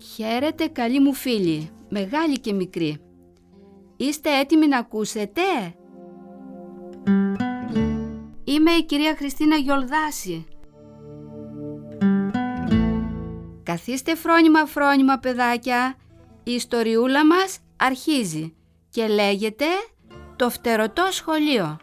Χαίρετε καλοί μου φίλοι, μεγάλοι και μικροί. Είστε έτοιμοι να ακούσετε? Είμαι η κυρία Χριστίνα Γιολδάση. Καθίστε φρόνημα παιδάκια. Η ιστοριούλα μας αρχίζει και λέγεται «Το φτερωτό σχολείο».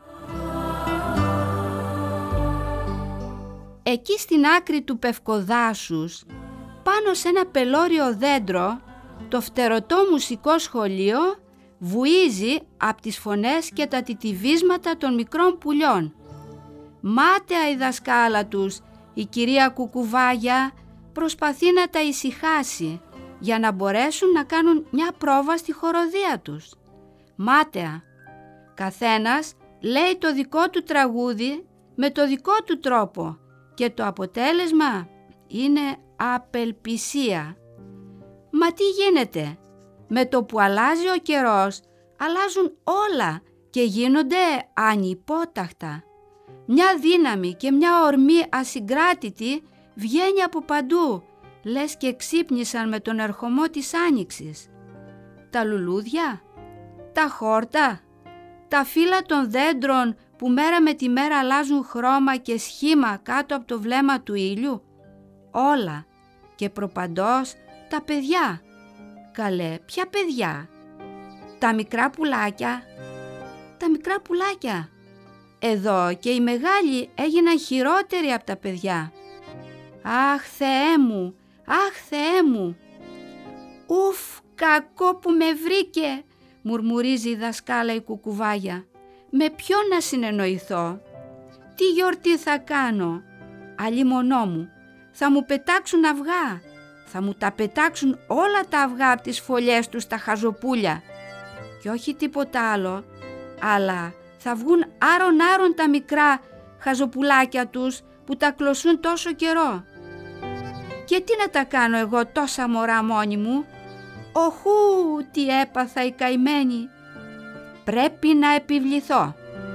Εκεί στην άκρη του Πευκοδάσους, πάνω σε ένα πελώριο δέντρο, το φτερωτό μουσικό σχολείο βουίζει από τις φωνές και τα τιτιβίσματα των μικρών πουλιών. Μάταια η δασκάλα τους, η κυρία Κουκουβάγια, προσπαθεί να τα ησυχάσει για να μπορέσουν να κάνουν μια πρόβα στη χοροδία τους. Μάταια. Καθένας λέει το δικό του τραγούδι με το δικό του τρόπο και το αποτέλεσμα είναι απελπισία. Μα τι γίνεται? Με το που αλλάζει ο καιρός, αλλάζουν όλα και γίνονται ανυπόταχτα. Μια δύναμη και μια ορμή ασυγκράτητη βγαίνει από παντού, λες και ξύπνησαν με τον ερχομό της άνοιξης. Τα λουλούδια, τα χόρτα, τα φύλλα των δέντρων που μέρα με τη μέρα αλλάζουν χρώμα και σχήμα κάτω από το βλέμμα του ήλιου, όλα και προπαντός τα παιδιά. Καλέ, ποια παιδιά? Τα μικρά πουλάκια. Τα μικρά πουλάκια. Εδώ και οι μεγάλοι έγιναν χειρότεροι από τα παιδιά. Αχ Θεέ μου, αχ Θεέ μου. Ουφ, κακό που με βρήκε, μουρμουρίζει η δασκάλα η Κουκουβάγια. Με ποιον να συνεννοηθώ? Τι γιορτή θα κάνω? Αλλήμονό μου, θα μου πετάξουν αυγά. Θα μου τα πετάξουν όλα τα αυγά από τις φωλιές τους τα χαζοπούλια. Και όχι τίποτα άλλο, αλλά θα βγουν άρον τα μικρά χαζοπουλάκια τους που τα κλωσούν τόσο καιρό. Και τι να τα κάνω εγώ τόσα μωρά μόνη μου? Οχού, τι έπαθα η καημένη. Πρέπει να επιβληθώ.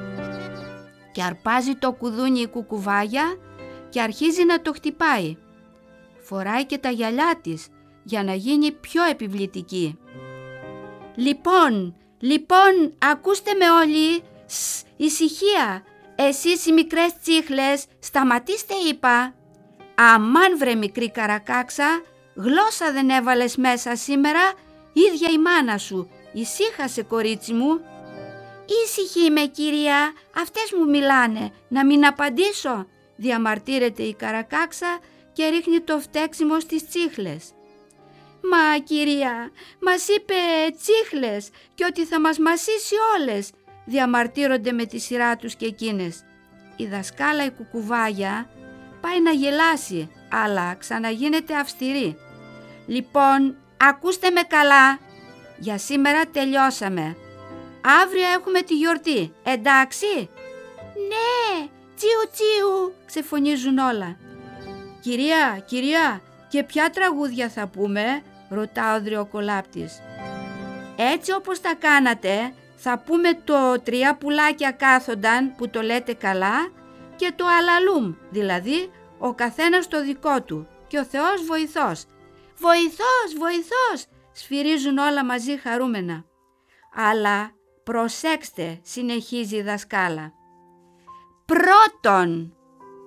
Και αρπάζει το κουδούνι η Κουκουβάγια και αρχίζει να το χτυπάει. Φοράει και τα γυαλιά της για να γίνει πιο επιβλητική. Λοιπόν, ακούστε με όλοι. Ησυχία. Εσείς οι μικρές τσίχλες, σταματήστε είπα. Αμάν βρε μικρή καρακάξα, γλώσσα δεν έβαλες μέσα σήμερα, ίδια η μάνα σου. Ησύχασε κορίτσι μου. Ήσυχη είμαι κυρία, αυτές μου μιλάνε, να μην απαντήσω, διαμαρτύρεται η καρακάξα και ρίχνει το φταίξιμο στις τσίχλες. Μα κυρία, μας είπε τσίχλες και ότι θα μας μασίσει όλες, διαμαρτύρονται με τη σειρά τους και εκείνες. Η δασκάλα η Κουκουβάγια πάει να γελάσει, αλλά ξαναγίνεται αυστηρή. Λοιπόν, ακούστε με καλά, για σήμερα τελειώσαμε. Αύριο έχουμε τη γιορτή, εντάξει? Ναι, τσιου, ξεφωνίζουν όλα. Κυρία, και ποια τραγούδια θα πούμε? Ρωτά ο Δριοκολάπτης. Έτσι όπως τα κάνατε, θα πούμε το «Τρία πουλάκια κάθονταν» που το λέτε καλά και το «Αλαλούμ», δηλαδή ο καθένας το δικό του και ο Θεός βοηθός. Βοηθός, σφυρίζουν όλα μαζί χαρούμενα. Αλλά προσέξτε, συνεχίζει η δασκάλα. Πρώτον,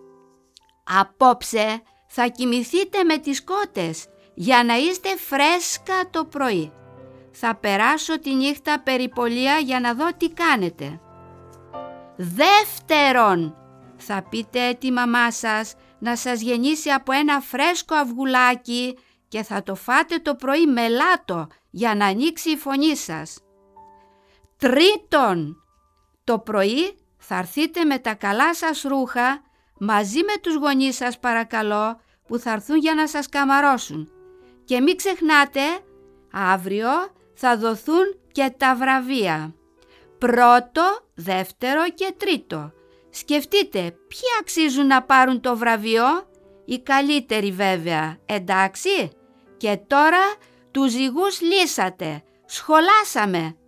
απόψε θα κοιμηθείτε με τις κότες για να είστε φρέσκα το πρωί. Θα περάσω τη νύχτα περιπολία για να δω τι κάνετε. Δεύτερον, θα πείτε τη μαμά σας να σας γεννήσει από ένα φρέσκο αυγουλάκι και θα το φάτε το πρωί μελάτο για να ανοίξει η φωνή σας. Τρίτον, το πρωί θα έρθετε με τα καλά σας ρούχα μαζί με τους γονείς σας παρακαλώ που θα έρθουν για να σας καμαρώσουν. Και μην ξεχνάτε, αύριο θα δοθούν και τα βραβεία. Πρώτο, δεύτερο και τρίτο. Σκεφτείτε ποιοι αξίζουν να πάρουν το βραβείο? Οι καλύτεροι βέβαια, εντάξει? Και τώρα τους ζυγούς λύσατε, σχολάσαμε.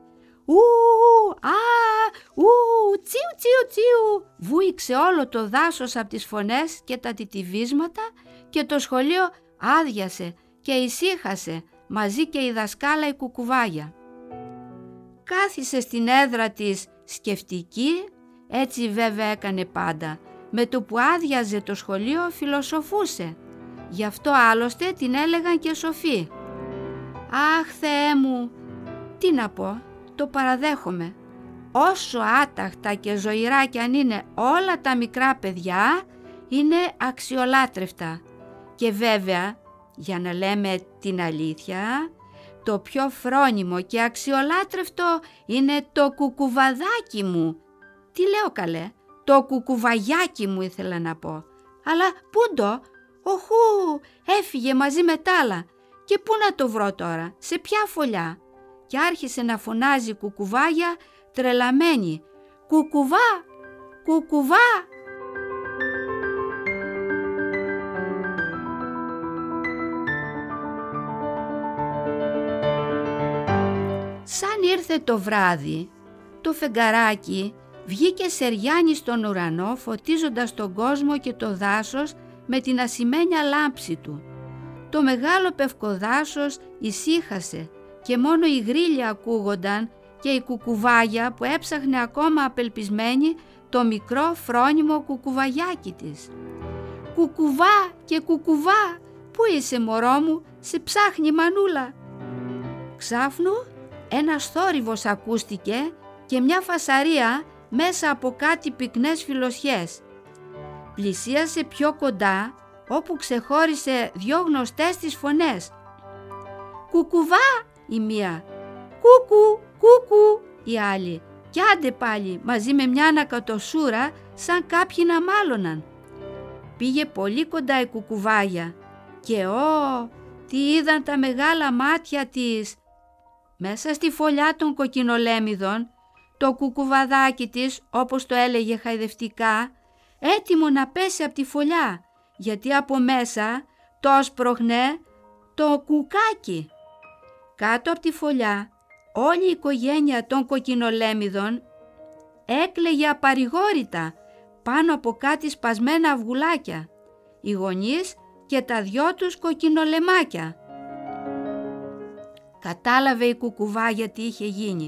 Τσιου, βούηξε όλο το δάσος από τις φωνές και τα τιτιβίσματα και το σχολείο άδειασε και ησύχασε μαζί και η δασκάλα η Κουκουβάγια. Κάθισε στην έδρα της σκεφτική, έτσι βέβαια έκανε πάντα. Με το που άδειαζε το σχολείο φιλοσοφούσε. Γι' αυτό άλλωστε την έλεγαν και σοφή. Αχ Θεέ μου, τι να πω, το παραδέχομαι. Όσο άταχτα και ζωηρά κι αν είναι όλα τα μικρά παιδιά, είναι αξιολάτρευτα. Και βέβαια, για να λέμε την αλήθεια, το πιο φρόνιμο και αξιολάτρευτο είναι το κουκουβαδάκι μου. Τι λέω καλέ, το κουκουβαγιάκι μου ήθελα να πω. Αλλά πούντο, οχού, έφυγε μαζί με τ' άλλα. Και πού να το βρω τώρα, σε ποια φωλιά? Και άρχισε να φωνάζει η Κουκουβάγια τρελαμένη. Κουκουβά, κουκουβά. Σαν ήρθε το βράδυ, το φεγγαράκι βγήκε σεριάνι στον ουρανό, φωτίζοντας τον κόσμο και το δάσος με την ασημένια λάμψη του. Το μεγάλο πευκοδάσος ησύχασε και μόνο οι γρίλια ακούγονταν και η Κουκουβάγια που έψαχνε ακόμα απελπισμένη το μικρό φρόνιμο κουκουβαγιάκι της. Κουκουβά και κουκουβά, πού είσαι μωρό μου, σε ψάχνει η μανούλα. Ξάφνου ένας θόρυβος ακούστηκε και μια φασαρία μέσα από κάτι πυκνές φιλοσιές. Πλησίασε πιο κοντά, όπου ξεχώρισε δυο γνωστές τις φωνές. Κουκουβά η μία, κούκου, κούκου η άλλη, κι άντε πάλι μαζί με μια ανακατοσούρα σαν κάποιοι να μάλωναν. Πήγε πολύ κοντά η Κουκουβάγια και τι είδαν τα μεγάλα μάτια της. Μέσα στη φωλιά των κοκκινολέμιδων, το κουκουβαδάκι της, όπως το έλεγε χαϊδευτικά, έτοιμο να πέσει από τη φωλιά, γιατί από μέσα το σπρώχνε το κουκάκι. Κάτω από τη φωλιά όλη η οικογένεια των κοκκινολέμιδων έκλαιγε απαρηγόρητα πάνω από κάτι σπασμένα αυγουλάκια, οι γονείς και τα δυο τους κοκκινολεμάκια. Κατάλαβε η Κουκουβάγια τι είχε γίνει.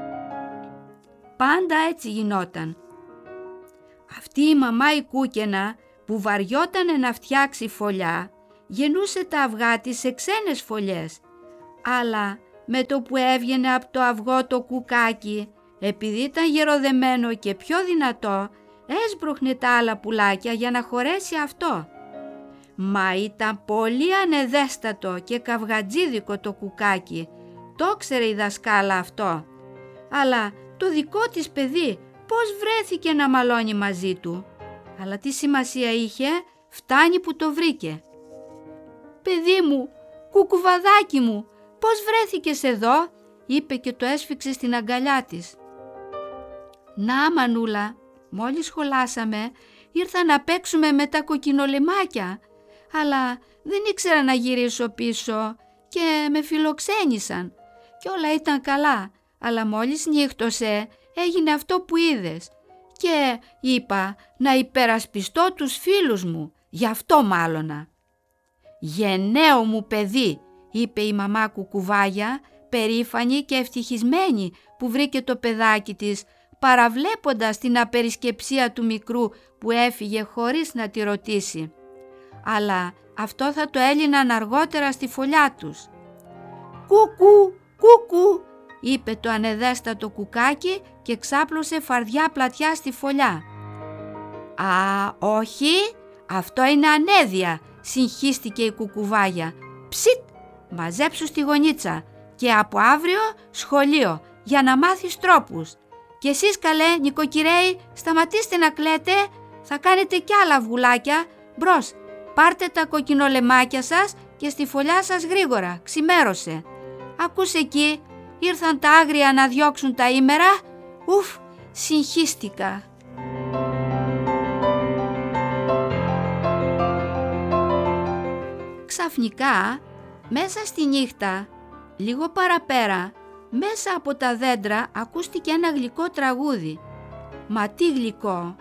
Πάντα έτσι γινόταν. Αυτή η μαμά η κούκαινα που βαριότανε να φτιάξει φωλιά, γεννούσε τα αυγά της σε ξένες φωλιές, αλλά με το που έβγαινε από το αυγό το κουκάκι, επειδή ήταν γεροδεμένο και πιο δυνατό, έσπρωχνε τα άλλα πουλάκια για να χωρέσει αυτό. Μα ήταν πολύ ανεδέστατο και καυγατζίδικο το κουκάκι, το ξέρε η δασκάλα αυτό. Αλλά το δικό της παιδί πώς βρέθηκε να μαλώνει μαζί του? Αλλά τι σημασία είχε, φτάνει που το βρήκε. «Παιδί μου, κουκουβαδάκι μου, πώς βρέθηκες εδώ?» είπε και το έσφιξε στην αγκαλιά της. «Να μανούλα, μόλις σχολάσαμε, ήρθα να παίξουμε με τα κοκκινολεμάκια, αλλά δεν ήξερα να γυρίσω πίσω και με φιλοξένησαν και όλα ήταν καλά, αλλά μόλις νύχτωσε έγινε αυτό που είδες και είπα να υπερασπιστώ τους φίλους μου, γι' αυτό μάλωνα». «Γενναίο μου παιδί», είπε η μαμά Κουκουβάγια, περήφανη και ευτυχισμένη που βρήκε το παιδάκι της, παραβλέποντας την απερισκεψία του μικρού που έφυγε χωρίς να τη ρωτήσει. Αλλά αυτό θα το έλυναν αργότερα στη φωλιά τους. «Κούκου, κούκου», είπε το ανεδέστατο κουκάκι και ξάπλωσε φαρδιά πλατιά στη φωλιά. «Α, όχι, αυτό είναι ανέδεια», συγχύστηκε η Κουκουβάγια. «Ψιτ, μαζέψου στη γωνίτσα και από αύριο σχολείο για να μάθεις τρόπους. Και εσείς καλέ νοικοκυρέοι, σταματήστε να κλαίτε, θα κάνετε κι άλλα αυγουλάκια. Μπρος, πάρτε τα κοκκινολεμάκια σας και στη φωλιά σας γρήγορα, ξημέρωσε. Ακούς εκεί, ήρθαν τα άγρια να διώξουν τα ήμερα. Ουφ, συγχύστηκα». Ξαφνικά, μέσα στη νύχτα, λίγο παραπέρα, μέσα από τα δέντρα ακούστηκε ένα γλυκό τραγούδι. Μα τι γλυκό,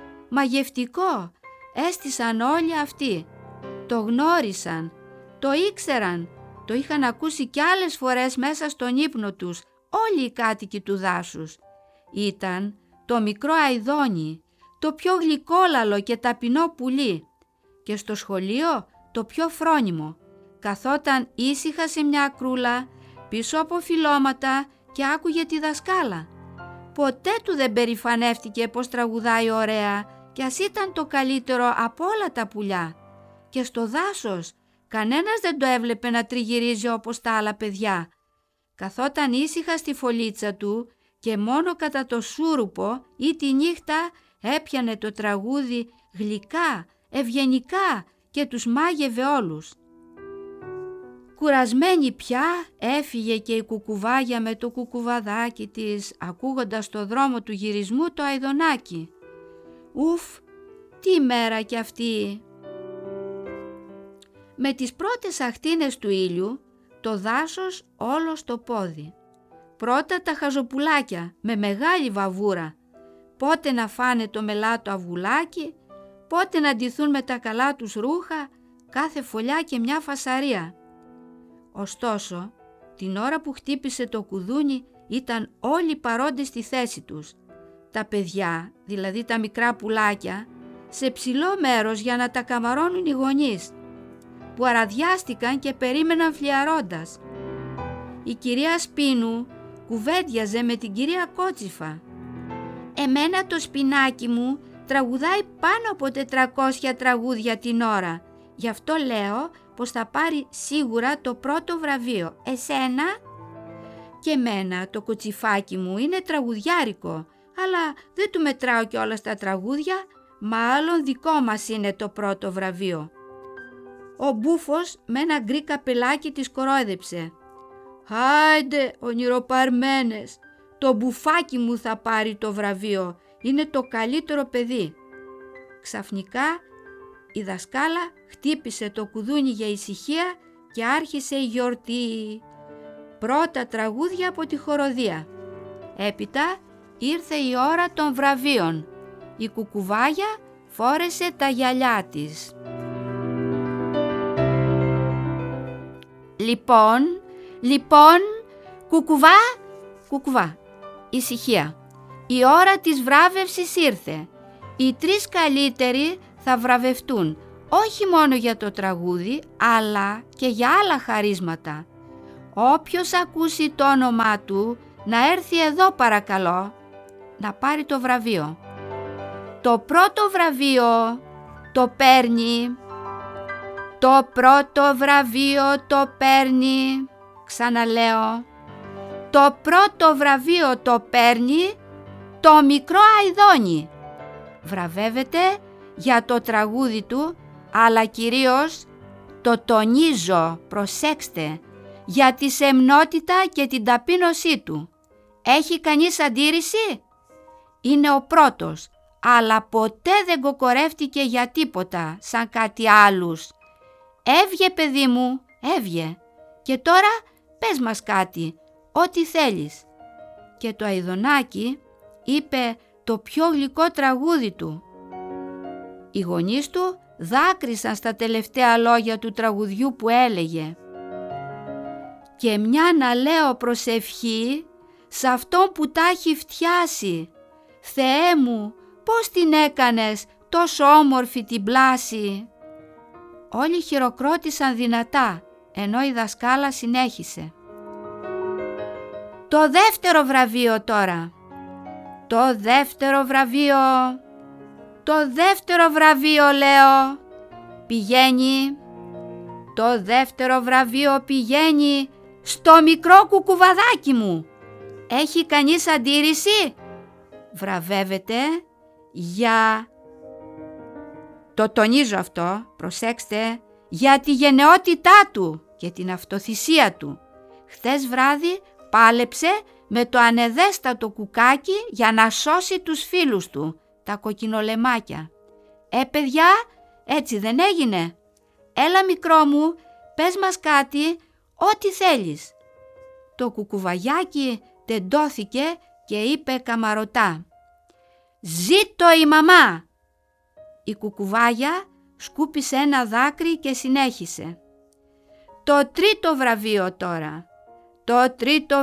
μαγευτικό, έστησαν όλοι αυτοί. Το γνώρισαν, το ήξεραν, Το είχαν ακούσει κι άλλες φορές μέσα στον ύπνο τους όλοι οι κάτοικοι του δάσους. Ήταν το μικρό αηδόνι, το πιο γλυκόλαλο και ταπεινό πουλί, και στο σχολείο το πιο φρόνιμο. Καθόταν ήσυχα σε μια ακρούλα πίσω από φυλλώματα και άκουγε τη δασκάλα. Ποτέ του δεν περηφανεύτηκε πως τραγουδάει ωραία, κι ας ήταν το καλύτερο από όλα τα πουλιά. Και στο δάσος κανένας δεν το έβλεπε να τριγυρίζει όπως τα άλλα παιδιά. Καθόταν ήσυχα στη φωλίτσα του και μόνο κατά το σούρουπο ή τη νύχτα έπιανε το τραγούδι γλυκά, ευγενικά και τους μάγευε όλους. Κουρασμένη πια έφυγε και η κουκουβάγια με το κουκουβαδάκι της, ακούγοντας στο δρόμο του γυρισμού το αηδονάκι. Ουφ, τι μέρα κι αυτή! Με τις πρώτες αχτίνες του ήλιου το δάσος όλο στο πόδι. Πρώτα τα χαζοπουλάκια με μεγάλη βαβούρα, πότε να φάνε το μελάτο αυγουλάκι, πότε να ντυθούν με τα καλά τους ρούχα, κάθε φωλιά και μια φασαρία. Ωστόσο, την ώρα που χτύπησε το κουδούνι ήταν όλοι παρόντες στη θέση τους. Τα παιδιά, δηλαδή τα μικρά πουλάκια, σε ψηλό μέρος για να τα καμαρώνουν οι γονείς, που αραδιάστηκαν και περίμεναν φλιαρώντας. Η κυρία Σπίνου κουβέντιαζε με την κυρία Κότσιφα. «Εμένα το σπινάκι μου τραγουδάει πάνω από 400 τραγούδια την ώρα. Γι' αυτό λέω πως θα πάρει σίγουρα το πρώτο βραβείο. Εσένα?» «Και εμένα το κοτσιφάκι μου είναι τραγουδιάρικο, αλλά δεν του μετράω κιόλας τα τραγούδια, μάλλον δικό μας είναι το πρώτο βραβείο». Ο Μπούφος με ένα γκρι καπελάκι της κορόιδεψε. «Χάιντε, ονειροπαρμένες, το μπουφάκι μου θα πάρει το βραβείο, είναι το καλύτερο παιδί». Ξαφνικά η δασκάλα χτύπησε το κουδούνι για ησυχία και άρχισε η γιορτή. Πρώτα τραγούδια από τη χοροδία. Έπειτα ήρθε η ώρα των βραβείων. Η κουκουβάγια φόρεσε τα γυαλιά της. Λοιπόν, κουκουβά, ησυχία. Η ώρα της βράβευσης ήρθε. Οι 3 καλύτεροι θα βραβευτούν όχι μόνο για το τραγούδι, αλλά και για άλλα χαρίσματα. Όποιος ακούσει το όνομά του να έρθει εδώ παρακαλώ, να πάρει το βραβείο. Το πρώτο βραβείο το παίρνει. Το πρώτο βραβείο το παίρνει. Ξαναλέω. Το πρώτο βραβείο το παίρνει το μικρό αηδόνι. Βραβεύεται για το τραγούδι του, αλλά κυρίως, το τονίζω, προσέξτε, για τη σεμνότητα και την ταπείνωσή του. Έχει κανείς αντίρρηση? Είναι ο πρώτος, αλλά ποτέ δεν κοκορεύτηκε για τίποτα σαν κάτι άλλους. Έβγε παιδί μου, έβγε. Και τώρα πες μας κάτι, ό,τι θέλεις. Και το αηδονάκι είπε το πιο γλυκό τραγούδι του. Οι γονείς του δάκρυσαν στα τελευταία λόγια του τραγουδιού που έλεγε «Και μια να λέω προσευχή σ' αυτόν που τα έχει φτιάσει. Θεέ μου, πώς την έκανες τόσο όμορφη την πλάση». Όλοι χειροκρότησαν δυνατά, ενώ η δασκάλα συνέχισε. Το δεύτερο βραβείο τώρα. Το δεύτερο βραβείο. Το δεύτερο βραβείο λέω. Πηγαίνει. Το δεύτερο βραβείο πηγαίνει στο μικρό κουκουβαδάκι μου. Έχει κανείς αντίρρηση? Βραβεύεται για... Το τονίζω αυτό, προσέξτε, για τη γενναιότητά του και την αυτοθυσία του. Χθες βράδυ πάλεψε με το ανεδέστατο κουκάκι για να σώσει τους φίλους του, τα κοκκινολεμάκια. Παιδιά, έτσι δεν έγινε? Έλα μικρό μου, πες μας κάτι, ό,τι θέλεις. Το κουκουβαγιάκι τεντώθηκε και είπε καμαρωτά «Ζήτω η μαμά!» Η κουκουβάγια σκούπισε ένα δάκρυ και συνέχισε Το τρίτο βραβείο τώρα. Το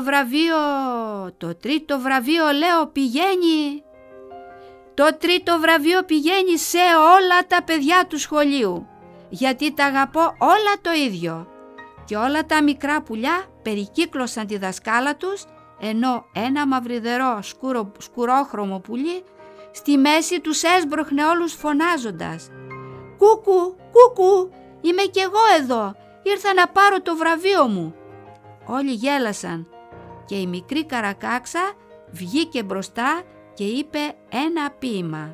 τρίτο βραβείο λέω πηγαίνει. Το τρίτο βραβείο πηγαίνει σε όλα τα παιδιά του σχολείου, γιατί τα αγαπώ όλα το ίδιο. Και όλα τα μικρά πουλιά περικύκλωσαν τη δασκάλα τους, ενώ ένα μαυριδερό σκουρόχρωμο πουλί στη μέση τους έσπροχνε όλους φωνάζοντας: «Κούκου, κούκου, είμαι κι εγώ εδώ, ήρθα να πάρω το βραβείο μου». Όλοι γέλασαν και η μικρή Καρακάξα βγήκε μπροστά και είπε ένα ποίημα.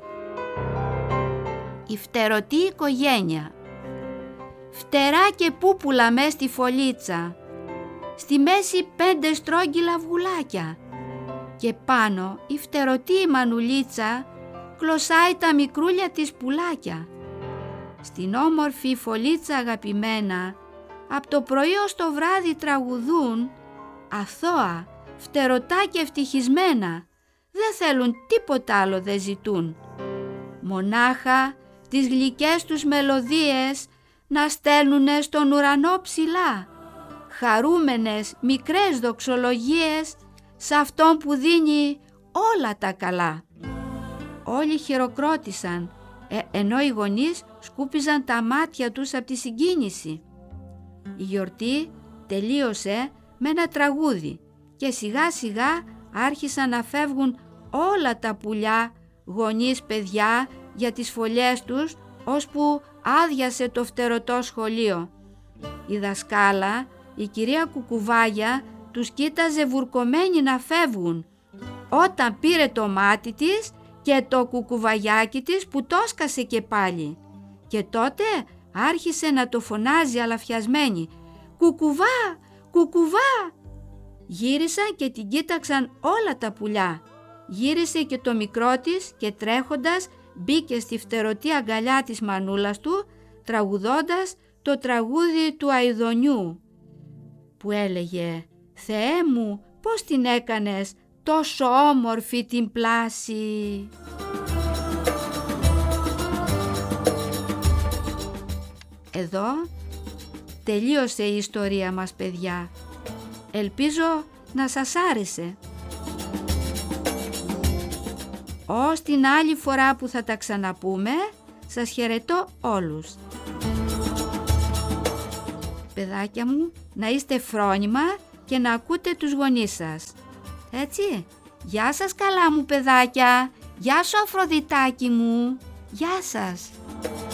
Η φτερωτή οικογένεια. Φτερά και πούπουλα μες στη φωλίτσα, στη μέση 5 στρόγγυλα αυγουλάκια και πάνω η φτερωτή η μανουλίτσα κλωσάει τα μικρούλια της πουλάκια. Στην όμορφη φωλίτσα αγαπημένα, απ' το πρωί ως το βράδυ τραγουδούν, αθώα, φτερωτά και ευτυχισμένα, δεν θέλουν τίποτα άλλο, δεν ζητούν. Μονάχα τις γλυκές τους μελωδίες να στέλνουνε στον ουρανό ψηλά, χαρούμενες μικρές δοξολογίες σε αυτόν που δίνει όλα τα καλά. Όλοι χειροκρότησαν, ενώ οι γονείς σκούπιζαν τα μάτια τους από τη συγκίνηση. Η γιορτή τελείωσε με ένα τραγούδι και σιγά σιγά άρχισαν να φεύγουν όλα τα πουλιά, γονείς, παιδιά για τις φωλιές τους, ώσπου άδειασε το φτερωτό σχολείο. Η δασκάλα, η κυρία Κουκουβάγια, τους κοίταζε βουρκωμένοι να φεύγουν, όταν πήρε το μάτι της και το κουκουβαγιάκι της που το σκασε και πάλι. Και τότε άρχισε να το φωνάζει αλαφιασμένη: «Κουκουβά, κουκουβά!» Γύρισαν και την κοίταξαν όλα τα πουλιά. Γύρισε και το μικρό της και τρέχοντας μπήκε στη φτερωτή αγκαλιά της μανούλας του, τραγουδώντας το τραγούδι του Αηδονιού, που έλεγε: «Θεέ μου, πώς την έκανες τόσο όμορφη την πλάση». Εδώ τελείωσε η ιστορία μας, παιδιά. Ελπίζω να σας άρεσε. Ως την άλλη φορά που θα τα ξαναπούμε, σας χαιρετώ όλους. Παιδάκια μου, να είστε φρόνημα και να ακούτε τους γονείς σας. Έτσι, γεια σας καλά μου παιδάκια, γεια σου Αφροδιτάκι μου, γεια σας.